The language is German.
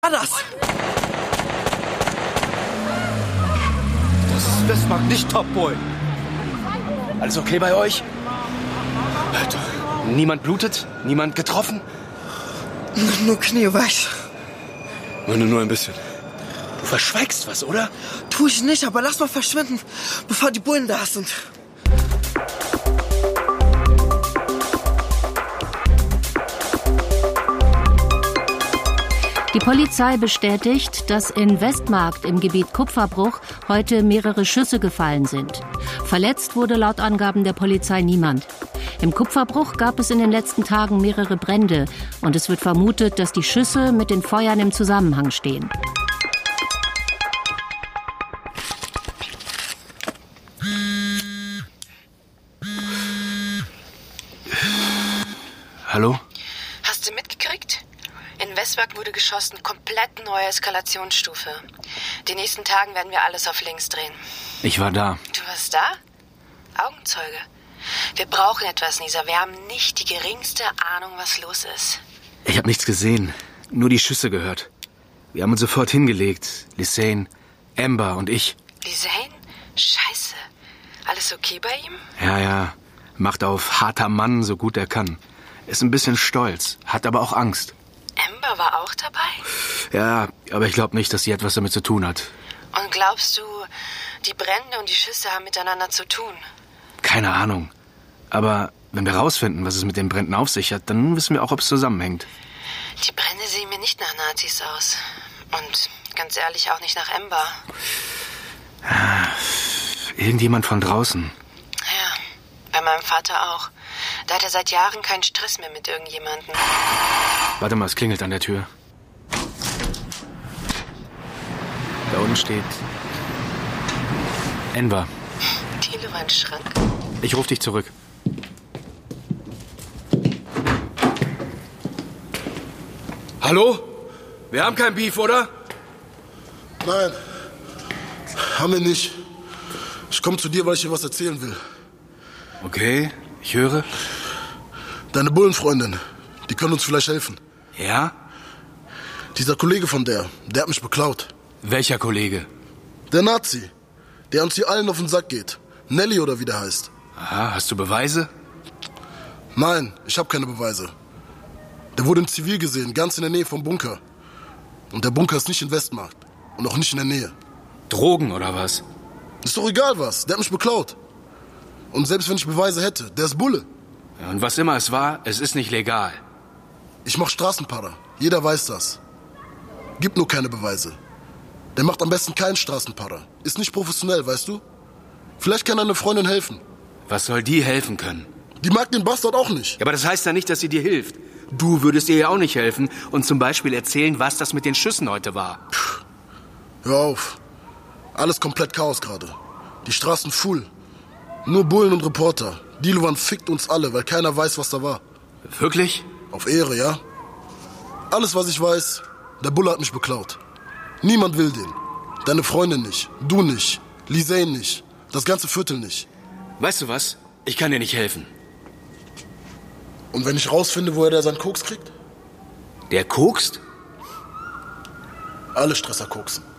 Das ist Westmark, nicht Top Boy. Alles okay bei euch? Niemand blutet? Niemand getroffen? Nur knieweich. Nur ein bisschen. Du verschweigst was, oder? Tu ich nicht, aber lass mal verschwinden, bevor die Bullen da sind. Die Polizei bestätigt, dass in Westmarkt im Gebiet Kupferbruch heute mehrere Schüsse gefallen sind. Verletzt wurde laut Angaben der Polizei niemand. Im Kupferbruch gab es in den letzten Tagen mehrere Brände und es wird vermutet, dass die Schüsse mit den Feuern im Zusammenhang stehen. Hallo? Hast du mitgekriegt? In Westmark wurde geschossen, komplett neue Eskalationsstufe. Die nächsten Tagen werden wir alles auf links drehen. Ich war da. Du warst da? Augenzeuge. Wir brauchen etwas, Nisa. Wir haben nicht die geringste Ahnung, was los ist. Ich habe nichts gesehen, nur die Schüsse gehört. Wir haben uns sofort hingelegt. Lisanne, Amber und ich. Lisanne? Scheiße. Alles okay bei ihm? Ja. Macht auf harter Mann, so gut er kann. Ist ein bisschen stolz, hat aber auch Angst. Amber war auch dabei? Ja, aber ich glaube nicht, dass sie etwas damit zu tun hat. Und glaubst du, die Brände und die Schüsse haben miteinander zu tun? Keine Ahnung. Aber wenn wir rausfinden, was es mit den Bränden auf sich hat, dann wissen wir auch, ob es zusammenhängt. Die Brände sehen mir nicht nach Nazis aus. Und ganz ehrlich auch nicht nach Amber. Irgendjemand von draußen. Ja, bei meinem Vater auch. Da hat er seit Jahren keinen Stress mehr mit irgendjemandem. Warte mal, es klingelt an der Tür. Da unten steht Enver. Thilo war ein Schrank. Ich rufe dich zurück. Hallo? Wir haben kein Beef, oder? Nein, haben wir nicht. Ich komme zu dir, weil ich dir was erzählen will. Okay, ich höre. Deine Bullenfreundin, die können uns vielleicht helfen. Ja? Dieser Kollege von der hat mich beklaut. Welcher Kollege? Der Nazi, der uns hier allen auf den Sack geht. Nelly oder wie der heißt. Aha, hast du Beweise? Nein, ich habe keine Beweise. Der wurde im Zivil gesehen, ganz in der Nähe vom Bunker. Und der Bunker ist nicht in Westmarkt und auch nicht in der Nähe. Drogen oder was? Ist doch egal was, der hat mich beklaut. Und selbst wenn ich Beweise hätte, der ist Bulle. Ja, und was immer es war, es ist nicht legal. Ich mach Straßenparder, jeder weiß das. Gibt nur keine Beweise. Der macht am besten keinen Straßenparder. Ist nicht professionell, weißt du? Vielleicht kann deine Freundin helfen. Was soll die helfen können? Die mag den Bastard auch nicht. Ja, aber das heißt ja nicht, dass sie dir hilft. Du würdest ihr ja auch nicht helfen und zum Beispiel erzählen, was das mit den Schüssen heute war. Hör auf. Alles komplett Chaos gerade. Die Straßen full. Nur Bullen und Reporter. Dilovan fickt uns alle, weil keiner weiß, was da war. Wirklich? Auf Ehre, ja? Alles, was ich weiß, der Bulle hat mich beklaut. Niemand will den. Deine Freundin nicht, du nicht, Lisanne nicht, das ganze Viertel nicht. Weißt du was? Ich kann dir nicht helfen. Und wenn ich rausfinde, woher der seinen Koks kriegt? Der kokst? Alle Stresser koksen.